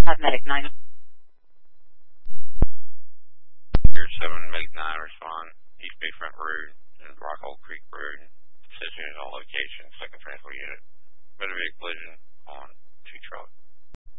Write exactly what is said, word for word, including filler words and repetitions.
Have Medic nine. Here seven, Medic nine, respond. East Bayfront Road and Rockhole Creek Road. Stationed on location.